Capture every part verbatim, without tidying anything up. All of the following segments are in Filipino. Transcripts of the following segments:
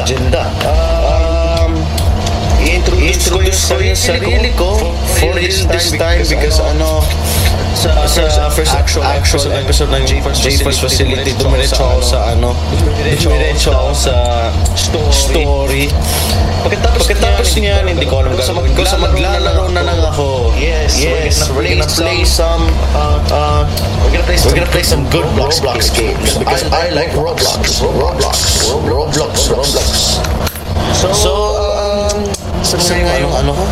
agenda. Um, i-introduce ko yung sarili, sarili ko for this time because ano, sa, sa first actual, actual episode ng J-Force Facility, dumiretso ako sa ano, dumiretso ako sa story. Pagkatapos, Pagkatapos niyan, hindi ko alam gagawin ko. So maglalaro na lang ako. Yes, yes, we're gonna play some, uh, we're gonna play some, we're gonna play some good Roblox games because I like Roblox, Roblox, Roblox, Roblox. So, so um, saan nga yung ano ko?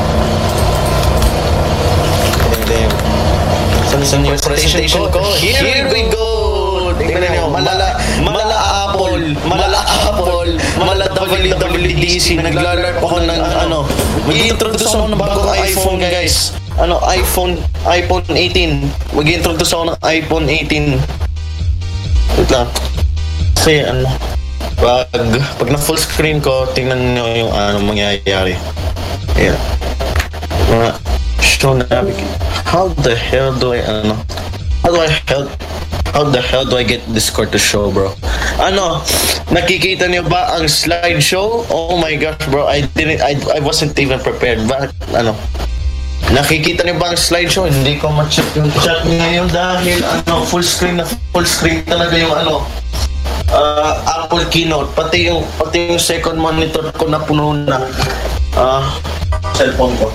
Saan yung presentation ko? Here we go! Tingnan nyo, mala, mala Apple, mala Apple, mala W W D C, naglalarp ako ng ano, mag-introduce ako ng bagong iPhone guys. Ano, iPhone, iPhone eighteen. Mag-introduce ako ng iPhone eighteen. Wait lang. Kasi ano, pag, pag na full screen ko, tingnan nyo yung ano mangyayari. Ayan. Mga show navigate. How the hell do I, ano, how do I help? How the hell do I get Discord to show, bro? Ano, nakikita niyo ba ang slideshow? Oh my gosh, bro, I didn't, I, I wasn't even prepared. Bakit, ano, nakikita niyo ba ang slideshow? Hindi ko ma-check yung chat ngayon dahil, ano, full screen na full screen talaga yung, ano, uh, Apple Keynote. Pati yung, pati yung second monitor ko na puno na, uh, cellphone ko.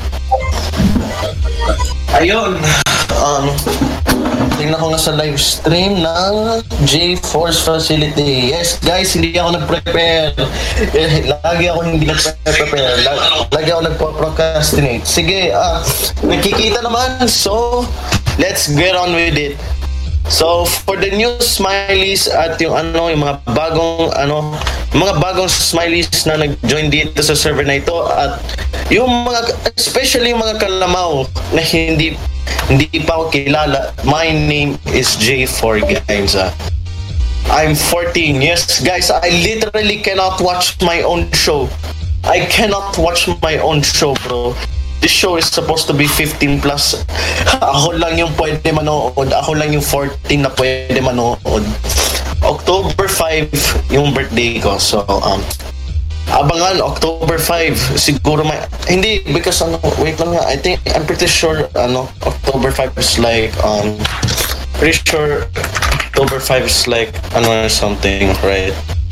Ayun, um, tingnan ko nga sa live stream ng J-Force Facility. Yes, guys, hindi ako nag-prepare. Eh, lagi ako hindi nag-prepare. Lagi, lagi ako nagpo-procrastinate. Sige, ah, nakikita naman. So, let's get on with it. So, for the new smileys at yung ano, yung mga bagong ano, mga bagong smileys na nag-join dito sa server na ito at yung mga, especially yung mga kalamaw na hindi hindi pa ako kilala. My name is J four guys. Uh. I'm fourteen. Yes, guys, I literally cannot watch my own show. I cannot watch my own show, bro. This show is supposed to be fifteen plus. Ako lang yung pwede manood. Ako lang yung fourteen na pwede manood. October five yung birthday ko. So, um, abangan, October five. Siguro may, hindi, because ano, wait lang nga. I think, I'm pretty sure, ano, October five is like, um, pretty sure October five is like, ano, something, right?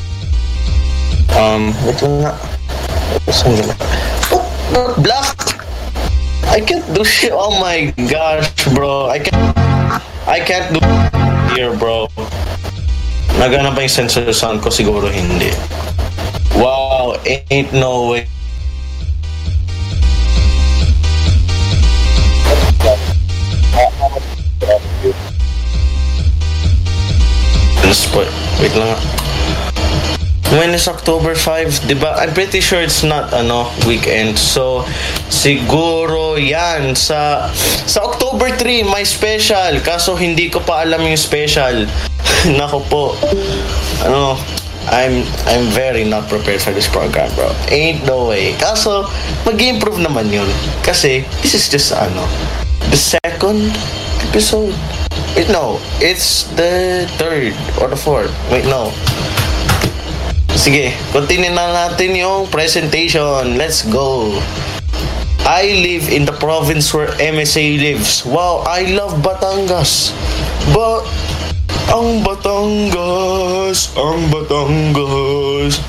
Um, wait lang nga. Saan nga? Oh, black! I can't do shit. Oh my gosh, bro. I can't. I can't do here, bro. Nagana ba yung sensor sound ko? Siguro hindi. Wow, ain't no way. Wait lang. When is October five? Diba? I'm pretty sure it's not ano weekend. So siguro yan sa sa October three may special. Kaso hindi ko pa alam yung special. Nako po. Ano, I'm I'm very not prepared for this program, bro. Ain't no way. Kaso mag-improve naman yun. Kasi this is just ano the second episode. Wait, no. It's the third or the fourth. Wait, no. Sige, continue na natin yung presentation. Let's go. I live in the province where M S A lives. Wow, I love Batangas. But ang Batangas, ang Batangas.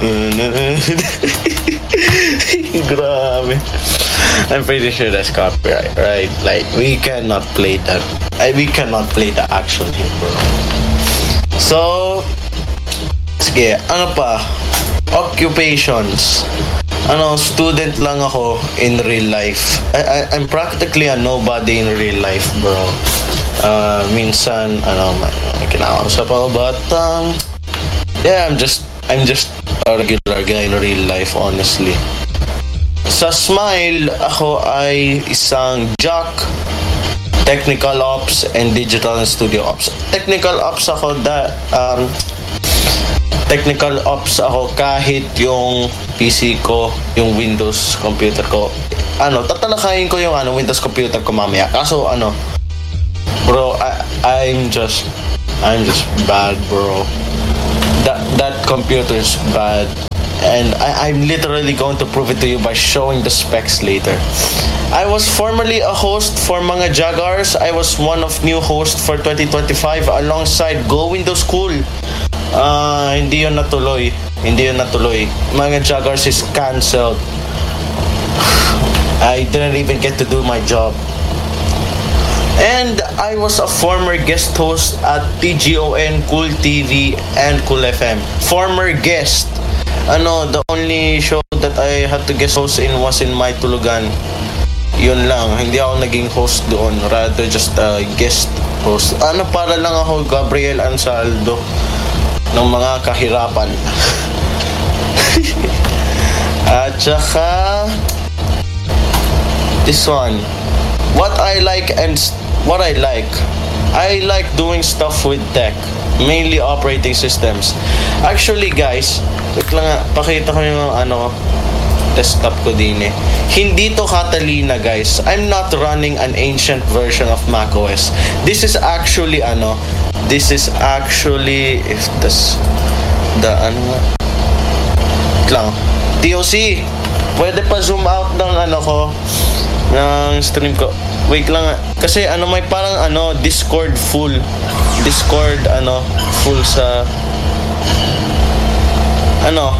Grabe. I'm pretty sure that's copyright, right? Like, we cannot play that. I, we cannot play the actual thing, bro. So, sige, ano pa? Occupations. Ano, student lang ako in real life. I, I, I'm practically a nobody in real life, bro. Uh, minsan, ano, may, may kinakausap ako, but, um, yeah, I'm just, I'm just a regular guy in real life, honestly. Sa Smile, ako ay isang jock, technical ops, and digital and studio ops. Technical ops ako, da, um, technical ops ako kahit yung P C ko, yung Windows computer ko. Ano, tatalakayin ko yung ano, Windows computer ko mamaya. Kaso ano, bro, I, I'm just, I'm just bad, bro. That, that computer is bad. And I, I'm literally going to prove it to you by showing the specs later. I was formerly a host for Mga Jaguars. I was one of new hosts for twenty twenty-five alongside Go Windows School. Ah, uh, hindi yun natuloy. Hindi yun natuloy. Mga Jaguars is cancelled. I didn't even get to do my job. And I was a former guest host at T G O N, Cool T V, and Cool F M. Former guest. Ano, the only show that I had to guest host in was in My Tulugan. Yun lang. Hindi ako naging host doon. Rather just a guest host. Ano, para lang ako Gabriel Ansaldo ng mga kahirapan. At saka this one. What I like and what I like. I like doing stuff with tech, mainly operating systems. Actually, guys, wait lang nga, pakita ko yung ano, desktop ko din eh. Hindi to Catalina, guys. I'm not running an ancient version of macOS. This is actually ano, this is actually if this the ano nga, wait lang. T O C, pwede pa zoom out ng ano ko, ng stream ko. Wait lang nga. Kasi ano, may parang ano, Discord full. Discord ano, full sa ano.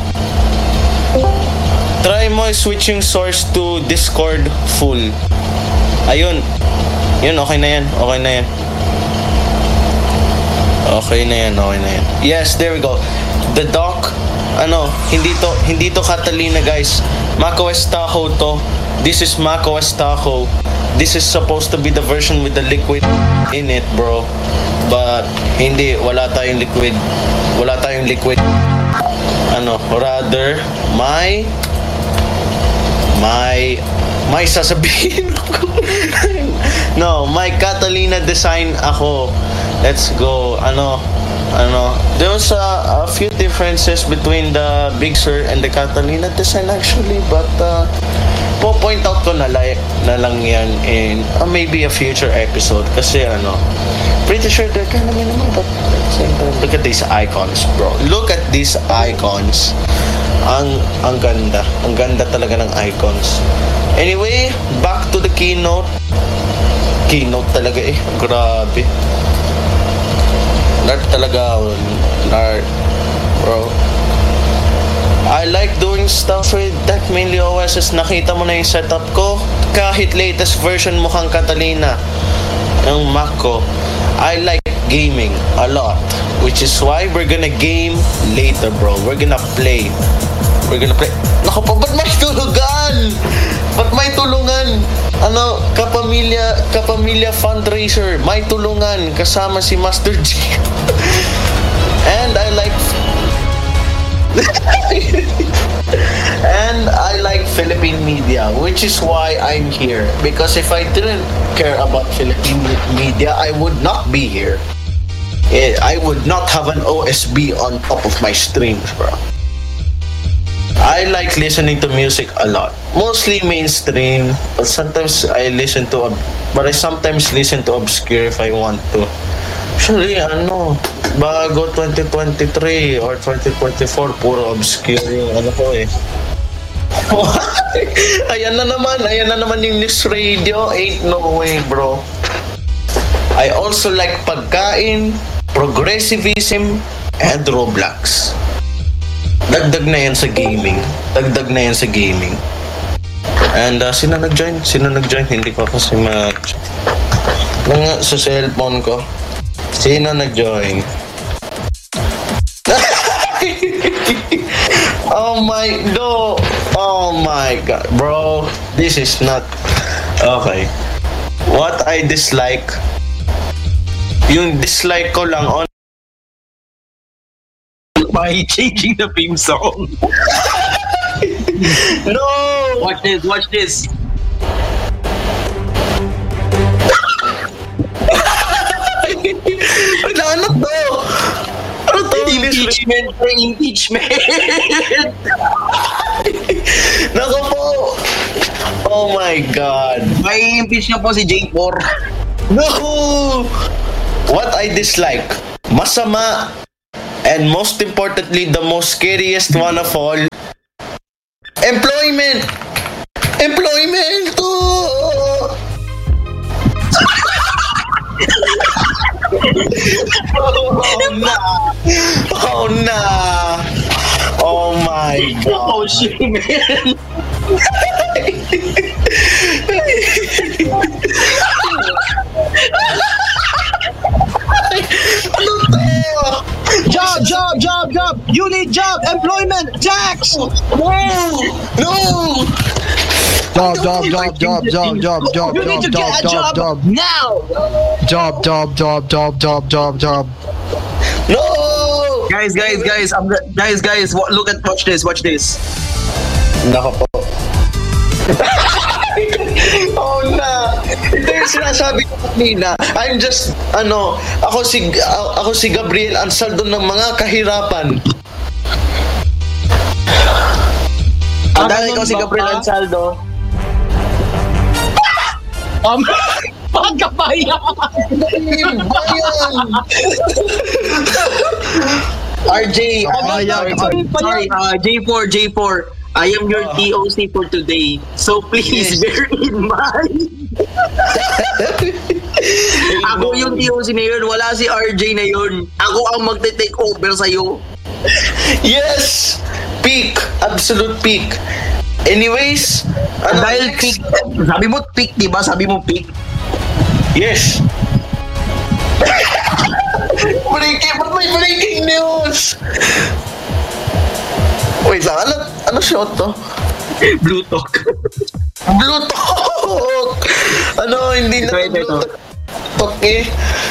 Try mo switching source to Discord full. Ayun. Yun, okay na yan. Okay na yan. Okay na yan, okay na yan. Yes, there we go. The dock, ano, hindi to, hindi to Catalina, guys. macOS Tahoe to. This is macOS Tahoe. This is supposed to be the version with the liquid in it, bro. But hindi, wala tayong liquid. Wala tayong liquid. Ano, rather my my may sasabihin ako. No, my Catalina design ako. Let's go. Ano, ano, there's a, a few differences between the Big Sur and the Catalina design actually, but uh, po point out ko na like na lang yan in uh, maybe a future episode kasi ano, pretty sure they're kind of minimal, but at the same time, look at these icons, bro. Look at these icons. Ang ang ganda. Ang ganda talaga ng icons. Anyway, back to the keynote. Keynote talaga eh. Grabe. Nerd talaga. Nerd. Bro. I like doing stuff with tech, mainly O S S. Nakita mo na yung setup ko. Kahit latest version mukhang Catalina. Yung Mac ko. I like gaming a lot. Which is why we're gonna game later, bro. We're gonna play. We're gonna play. Naku pa, ba't may tulugan? Ba't may tulungan? Ano, kapamilya, kapamilya fundraiser. May tulungan. Kasama si Master G. And I like... And I like Philippine media, which is why I'm here. Because if I didn't care about Philippine media, I would not be here. I would not have an O S B on top of my streams, bro. I like listening to music a lot. Mostly mainstream, but sometimes I listen to, but I sometimes listen to obscure if I want to. Actually, ano, bago twenty twenty-three or twenty twenty-four, puro obscure yung ano ko eh. Ayan na naman, ayan na naman yung news radio. Ain't no way, bro. I also like pagkain, progressivism, and Roblox. Dagdag na yan sa gaming. Dagdag na yan sa gaming. And uh, sino nag-join? Sino nag-join? Hindi ko kasi ma... Nga sa cellphone ko. Sino nag-join? Oh my... No! Oh my God. Bro, this is not... Okay. What I dislike... Yung dislike ko lang on by changing the theme song. No! Watch this, watch this. Ano to? Ano to? Impeachment for impeachment. Naku po! Oh my God. May impeach na po si J four. No! What I dislike, masama, and most importantly, the most scariest one of all, Employment! Employment! Oh! Oh na! Oh na! Oh my God! Oh shit, man. Ano tayo? Job, job, job, job! You need job! Employment! Jax! No! No! Job, job, job, job, job, job, job, You need to job, get a job, job, job, now! job, job, job, job, job, job, job. No! Guys, guys, guys, I'm the, guys, guys, wa- look at, watch this, watch this. Nako po. Oh na! Ito yung sinasabi ko kanina. I'm just, ano, ako si, a- ako si Gabriel Ansaldo ng mga kahirapan. Ah, dahil ikaw si Gabriel Ansaldo. Um, pagkabaya! Iba yan! R J, Ah, uh, yeah, sorry, ah, sorry, sorry, uh, J four, J four. I am your T O C for today. So please Yes. bear in mind. Ako yung T O C na yun, wala si R J na yun. Ako ang magte-take over sa'yo. Yes! Peak! Absolute peak. Anyways, ano Dahil next? pick, sabi mo pick, di ba? Sabi mo pick. Yes! Breaking, ba't may breaking news? Wait lang, ano, ano shot to? Blue talk. Blue Talk! Ano, hindi na Ito, ito, Blue ito. Talk eh.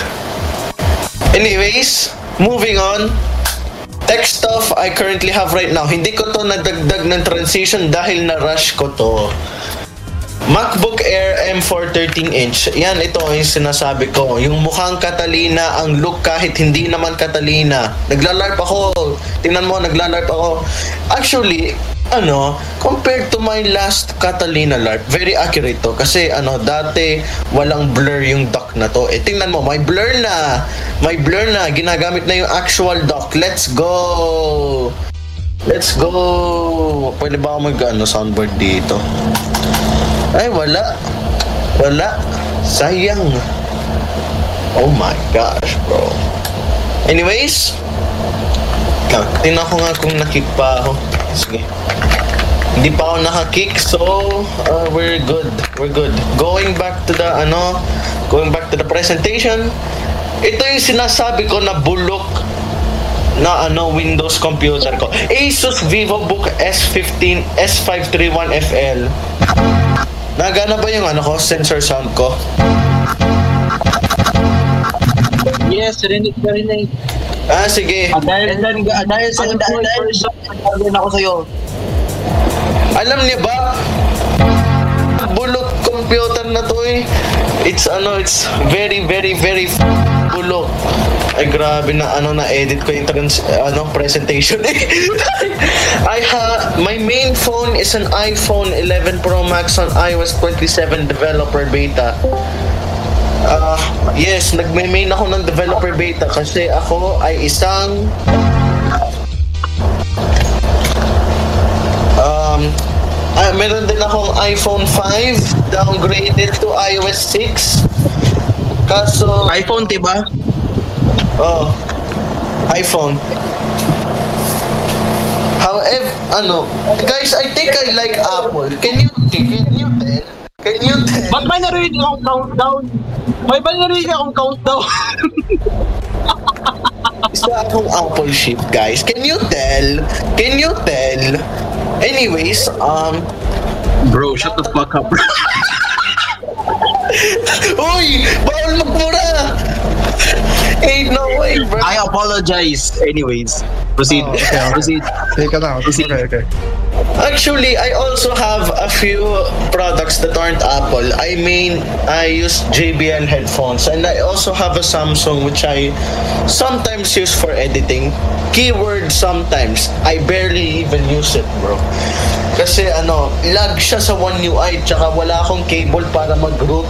Anyways, moving on. Tech stuff I currently have right now. Hindi ko to nadagdag ng transition dahil na-rush ko to. MacBook Air M four thirteen inch. Yan, ito yung sinasabi ko. Yung mukhang Catalina, ang look kahit hindi naman Catalina. Nagla-LARP ako. Tingnan mo, nagla-LARP ako. Actually, ano, compared to my last Catalina LARP, very accurate to. Kasi ano, dati walang blur yung dock na to. Eh, tingnan mo, may blur na. May blur na. Ginagamit na yung actual dock. Let's go! Let's go! Pwede ba ako mag-ano, soundboard dito? Ay, wala. Wala. Sayang. Oh my gosh, bro. Anyways, lang, tingnan ko nga kung nakick pa ako. Sige. Hindi pa ako nakakick, so uh, we're good. We're good. Going back to the, ano, going back to the presentation, ito yung sinasabi ko na bulok na ano Windows computer ko. Asus VivoBook S fifteen S five thirty-one F L. Nagana ba yung ano ko, sensor sound ko? Yes, rinig ka rinig. Ah, sige. Ah, dahil, dahil, dahil sa Ano, dahil, dahil, dahil ako sa'yo. Alam niya ba? Bulok computer na to eh. It's ano, it's very, very, very f- bulok. Ay, grabe na ano na edit ko yung trans, ano, presentation eh. I ha my main phone is an iPhone eleven Pro Max on iOS twenty-seven developer beta. Ah, yes, nagme-main ako ng developer beta kasi ako ay isang um ah, meron din akong iPhone five downgraded to iOS six. Kaso iPhone, diba? oh, iPhone. However, ano, guys, I think I like Apple. Can you can you tell? Can you tell? Ba't may narinig akong countdown? May ba narinig akong countdown? Isa akong Apple ship, guys. Can you tell? Can you tell? Anyways, um, Bro, shut the fuck up, bro. uy, bawal magmura. Ain't no way, bro. I apologize. Anyways, proceed. Oh, okay, okay. Proceed. Take it out. Okay, okay. Actually, I also have a few products that aren't Apple. I mean, I use J B L headphones, and I also have a Samsung which I sometimes use for editing. Keyword sometimes. I barely even use it, bro. Kasi ano, lag siya sa One U I, tsaka wala akong cable para mag-root.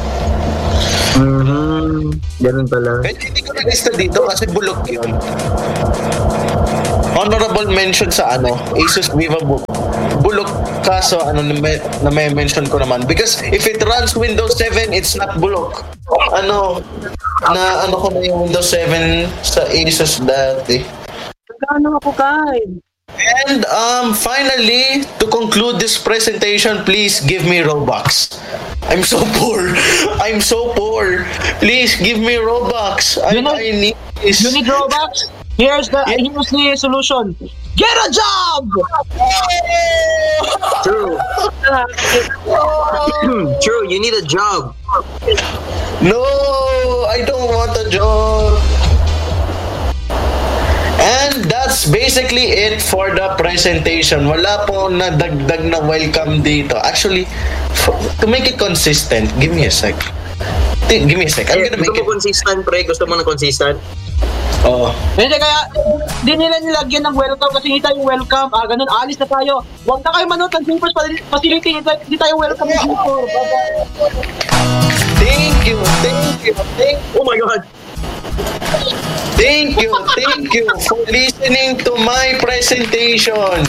Mm-hmm. Ganun pala. Kaya hindi ko nalista dito kasi bulok yun. honorable mention sa ano, Asus Viva Bu- Bulok kaso ano na may, na may mention ko naman because if it runs Windows seven, it's not Bulok. Ano na ano ko na yung Windows seven sa Asus dati. Magkano ako kain? And um finally, to conclude this presentation, please give me Robux. I'm so poor. I'm so poor. Please give me Robux. I, You know- I need this. You need Robux? Here's the here's the solution. Get a job! True. True, you need a job. No, I don't want a job. And that's basically it for the presentation. Wala po na dagdag na welcome dito. Actually, f- to make it consistent, give me a sec. T- Give me a sec. I'm Eh, gonna gusto make mo it. consistent, pre? Gusto mo na consistent? Oh. Hindi kaya, di nila nilagyan ng welcome kasi hindi tayo welcome. Ah, ganun, alis na tayo. Huwag na kayo manood ng Dreamers Facility. Hindi tayo welcome ng Dreamers. Thank you, thank you, thank Oh my God! Thank you, thank you for listening to my presentation.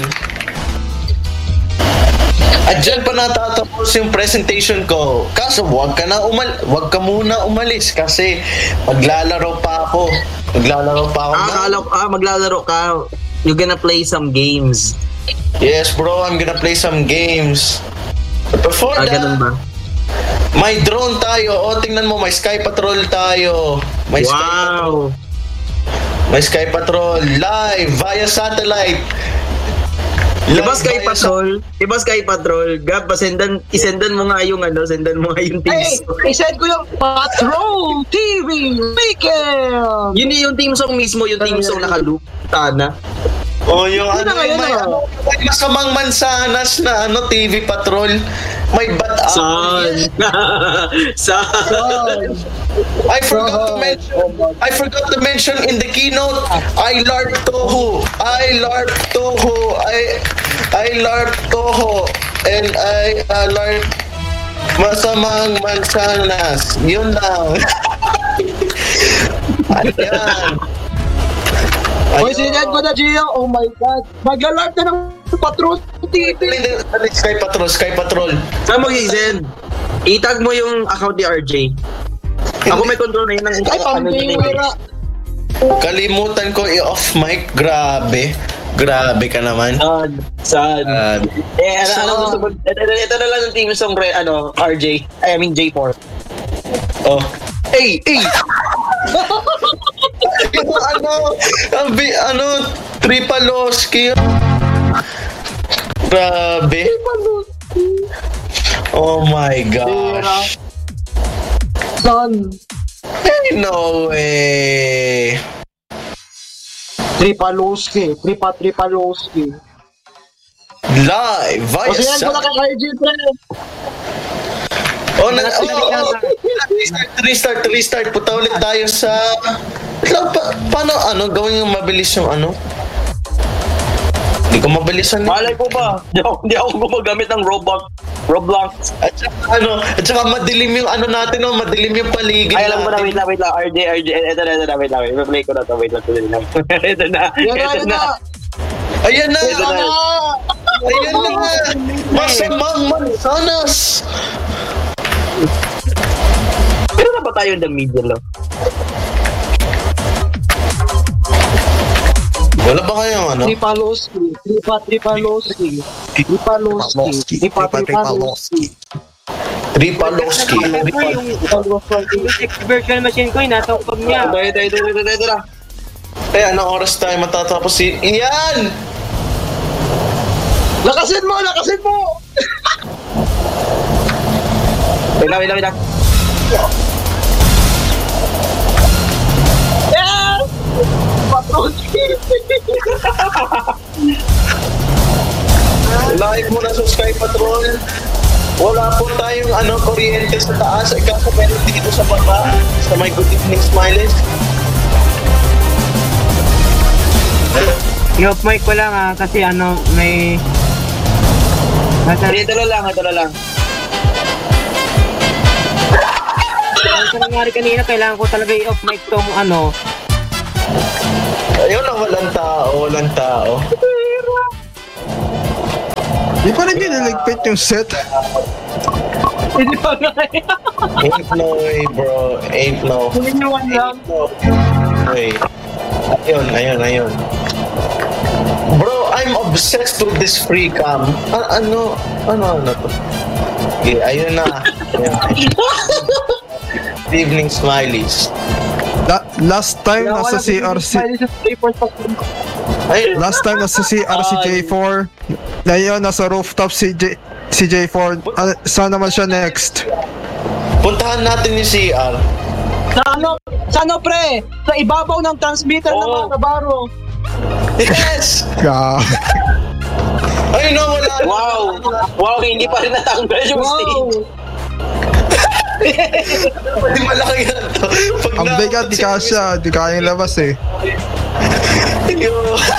At dyan pa natatapos yung presentation ko. Kaso wag ka na umal wag ka muna umalis kasi maglalaro pa ako. Maglalaro pa ako. Ah, ng- akala ko, ah, maglalaro ka. You're gonna play some games. Yes, bro, I'm gonna play some games. But before Ah, that, ganun ba? may drone tayo. O, tingnan mo, may Sky Patrol tayo. May Sky Patrol. Wow! May Sky Patrol live via satellite. Diba Live Sky via Patrol? Diba Sky Patrol? Gab, pasendan, isendan mo nga yung ano, sendan mo nga yung Hey, teams. isend ko yung Patrol T V Weekend! Yun yung team song mismo, yung team song nakalup. Tana. Oh, yung Yun ano, na nga, yun may, na nga. ano, may masamang mansanas na ano, T V Patrol. May bat up. Son. Son. I forgot to mention, I forgot to mention in the keynote, I LARP Toho. I LARP Toho. I, I LARP Toho. And I uh, LARP masamang mansanas. Yun lang. Ayan. Hoy, sinend ko na, Gio. Oh my God. Maglalart na ng Patrol T V. Sky Patrol, Sky Patrol. Saan mo i-send? Itag mo yung account ni R J. Ako may control na yun ng Ay, ano yun. pambira. Kalimutan ko i-off mic. Grabe. Grabe ka naman. Saan? Saan? Grabe. Eh, ano, ano gusto mo? Ito, ito, ito na lang yung team song, re, ano, R J. I mean, J four. Oh. Hey, hey! Yung ano, ang bi- ano, Tripaloski. Grabe. Oh my gosh. Son. Hey, no way. Tripaloski. Tripa Tripaloski. Live via O sinend ko na sa... kay R J, pre. Oh, na, oh, oh, oh. Restart, restart, restart. Punta ulit tayo sa... Wait lang, pa, paano, ano, gawin yung mabilis yung ano? Hindi ko mabilisan. Malay ko ba? Hindi ako, hindi ako gumagamit ng Roblox. Roblox. At saka, ano, at saka madilim yung ano natin, oh, madilim yung paligid Ay, alam ko na, natin. wait lang, wait lang. R J, R J. Ito na, ito na, wait lang. I-play ko na to, wait lang. Ito na, ito na. Yan na, Ito yan na. na. Ayan na! Ito na. Ayan na! Masamang mansanas! Pero na ba tayo in the middle, oh? Wala ba kayong ano? Tripaloski. Tripa Tripaloski. Tripaloski. Tripa Tripaloski. Tripaloski. Yung virtual machine ko, inatawag niya. Ito, ito, ito, ito, ito, ito na. Eh, anong oras tayo matatapos si... Iyan! Lakasin mo! Lakasin mo! Wait lang, wait lang, wait lang. Yes! Patrolski! Live muna sa Sky Patrol. Wala po tayong ano, kuryente sa taas. Ikaw sa meron dito sa baba. Sa may good evening smiles. I-off mic ko lang ah, kasi ano, may... Nasa... Ito na lang, ito na lang. Ang sa nangyari kanina, kailangan ko talaga i-off mic tong ano, Ayun na, walang tao, walang tao. Di pa rin niligpit yung set. Hindi pa nga eh. Ain't no way, bro. Ain't no. Kuminuan lang. Wait. Ayun, ayun, ayun. Bro, I'm obsessed with this free cam. A- ano, ano, ano to? Okay, ayun na. Ayun. Good evening, smileys. La- last time nasa C R C. Ayun. Last time nasa C R C J four. Ngayon nasa rooftop si J si J four. Ah, saan naman siya next? Puntahan natin yung C R. Sa ano, sa ano pre? Sa ibabaw ng transmitter ng Oo. mga kabaro. Yes! Yeah. Ayun na, wala. Wow! Wow, hindi pa rin natanggal yung Wow! stage. Hindi malaki yan to. Pag Ang bigat, di kasya. Di kayang labas eh. Yo.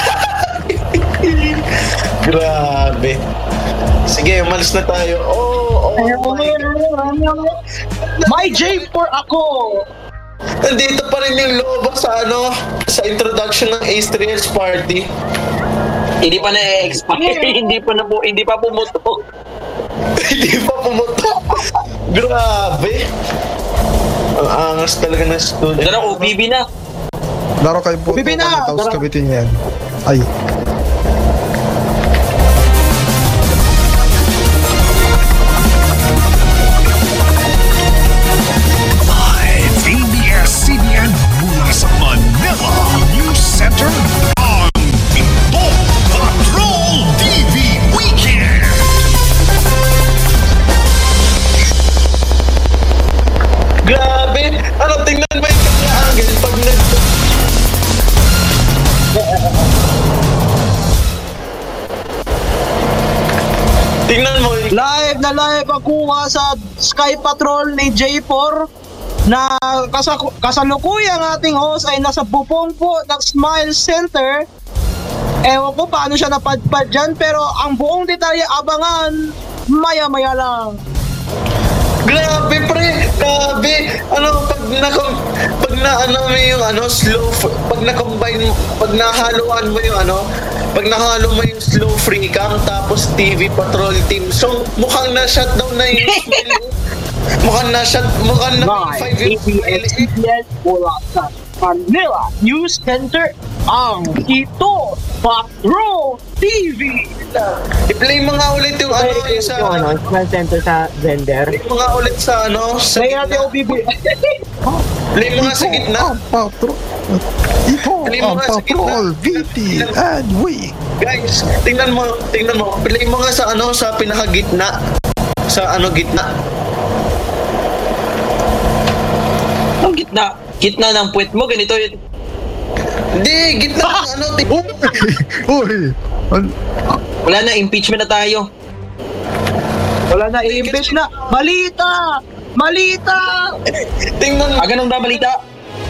Grabe. Sige, umalis na tayo. Oh, oh my God. May J four ako! Nandito pa rin yung lobo sa ano, sa introduction ng Ace three S Party. Hindi pa na-expire, hindi pa na po, hindi pa pumutok. Hindi pa pumutok. Grabe. Ang angas talaga ng studio. Ito na, O B B na. Laro kayo po. Bibi na! Tapos Tara. kabitin yan. Ay. A B S C B N mula sa Manila News Center ang Pito Patrol T V Weekend. Grabe. Ano, tingnan mo yung kanya angle pag nag... Tingnan mo yung... Live na live ang kuha sa Sky Patrol ni J four na kasaku- kasalukuyang ating host ay nasa bupongpo ng Smile Center. Ewan ko paano siya napadpad dyan pero ang buong detalye abangan maya-maya lang. Grabe pre, grabe. Ano pag na pag na ano mo yung ano slow f- pag na combine pag nahaluan mo yung ano, pag nahalo mo yung slow free cam tapos T V Patrol Team. So mukhang na shutdown na yung smile. Mukhang na shut mukhang na Live, five A B S C B N mula sa Manila News Center ang Ito Patrol T V. I-play mo nga ulit yung ano yung sa Yung ano, small center sa vendor. play mo nga ulit sa ano sa Play natin O gitna. B B. Play mo nga sa gitna. Ang patrol. Ito Play mo ang nga sa gitna. patrol. V T and we. Guys, tingnan mo, tingnan mo. Play mo nga sa ano sa pinakagitna. Sa ano gitna. Ang gitna, gitna ng puwet mo, ganito yun. Hindi, gitna ng ano. Tingnan Uy. An- Wala na, impeachment na tayo. Wala na, i-impeach na. Malita! Malita! Tingnan mo. Ah, ganun ba balita?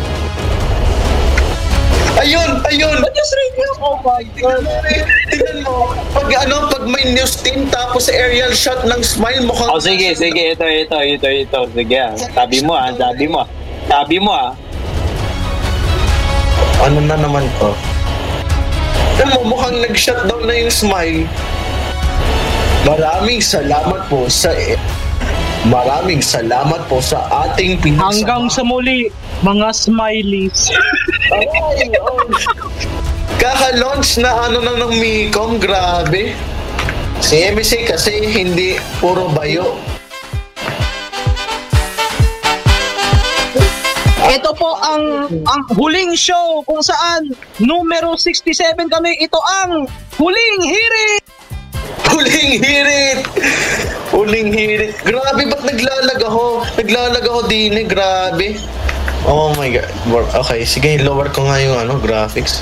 Ayun, ayun. News radio! Oh my God! Tingnan mo. Pag ano, pag may news team tapos aerial shot ng smile mukhang... Oh, sige, sige, ito, ito, ito, ito. Sige, ah. Sabi mo, ah, sabi mo. Sabi mo, ah. Ano na naman to? Tingnan mo, mukhang nag-shutdown na yung smile. Maraming salamat po sa... Maraming salamat po sa ating pinasa... Hanggang sa muli, mga smileys. Ay, oh. Kaka-launch na ano na ng Micom, grabe. Si M C kasi hindi puro bayo. Ito po ang ang huling show kung saan numero sixty-seven kami. Ito ang huling hirit. Huling hirit! Huling hirit. Grabe, ba't naglalag ako? Naglalag ako din eh, grabe. Oh my God. Okay, sige, lower ko nga yung ano, graphics.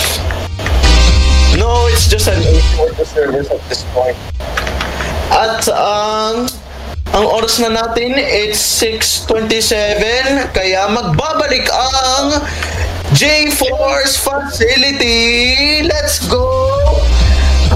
No, it's just an issue with the servers at this point. At ang ang oras na natin, it's six twenty-seven, kaya magbabalik ang J-Force Facility. Let's go!